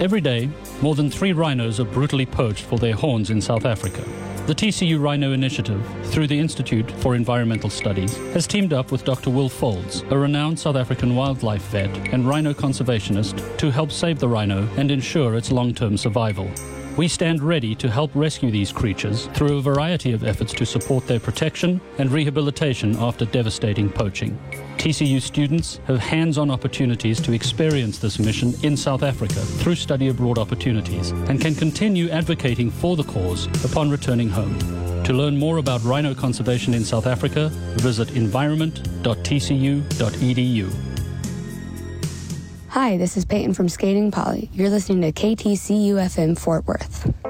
Every day, more than 3 rhinos are brutally poached for their horns in South Africa. The TCU Rhino Initiative, through the Institute for Environmental Studies, has teamed up with Dr. Will Folds, a renowned South African wildlife vet and rhino conservationist, to help save the rhino and ensure its long-term survival. We stand ready to help rescue these creatures through a variety of efforts to support their protection and rehabilitation after devastating poaching. TCU students have hands-on opportunities to experience this mission in South Africa through study abroad opportunities and can continue advocating for the cause upon returning home. To learn more about rhino conservation in South Africa, visit environment.tcu.edu. Hi, this is Peyton from Skating Poly. You're listening to KTCU FM Fort Worth.